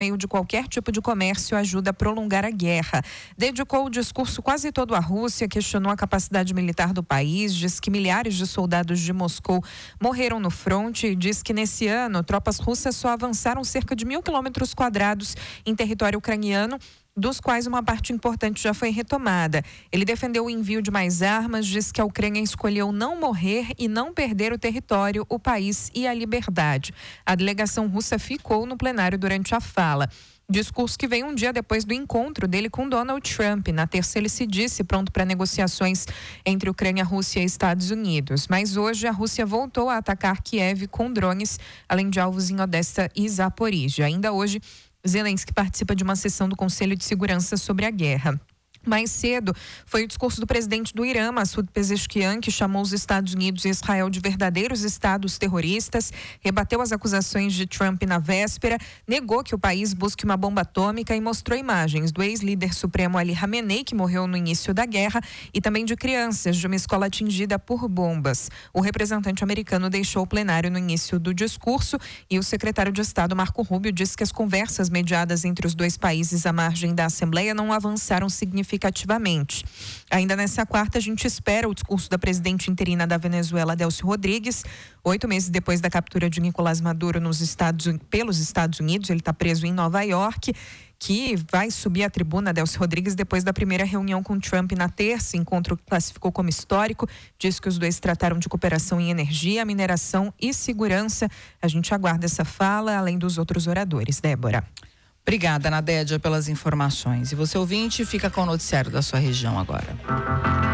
meio de qualquer tipo de comércio ajuda a prolongar a guerra. Dedicou o discurso quase todo à Rússia, questionou a capacidade militar do país, diz que milhares de soldados de Moscou morreram no fronte e diz que nesse ano tropas russas só avançaram cerca de 1.000 quilômetros quadrados em território ucraniano, dos quais uma parte importante já foi retomada. Ele defendeu o envio de mais armas, diz que a Ucrânia escolheu não morrer e não perder o território, o país e a liberdade. A delegação russa ficou no plenário durante a fala. Discurso que vem um dia depois do encontro dele com Donald Trump. Na terça ele se disse pronto para negociações entre Ucrânia, Rússia e Estados Unidos. Mas hoje a Rússia voltou a atacar Kiev com drones, além de alvos em Odessa e Zaporíjia. Ainda hoje, Zelensky participa de uma sessão do Conselho de Segurança sobre a guerra. Mais cedo, foi o discurso do presidente do Irã, Massoud Pezeshkian, que chamou os Estados Unidos e Israel de verdadeiros estados terroristas, rebateu as acusações de Trump na véspera, negou que o país busque uma bomba atômica e mostrou imagens do ex-líder supremo Ali Khamenei, que morreu no início da guerra, e também de crianças de uma escola atingida por bombas. O representante americano deixou o plenário no início do discurso e o secretário de Estado, Marco Rubio, disse que as conversas mediadas entre os dois países à margem da Assembleia não avançaram significativamente. Ainda nessa quarta, a gente espera o discurso da presidente interina da Venezuela, Delcy Rodrigues, 8 meses depois da captura de Nicolás Maduro pelos Estados Unidos. Ele está preso em Nova York, que vai subir à tribuna, Delcy Rodrigues, depois da primeira reunião com Trump na terça, encontro que classificou como histórico. Diz que os dois trataram de cooperação em energia, mineração e segurança. A gente aguarda essa fala, além dos outros oradores. Débora. Obrigada, Nadédia, pelas informações. E você, ouvinte, fica com o noticiário da sua região agora.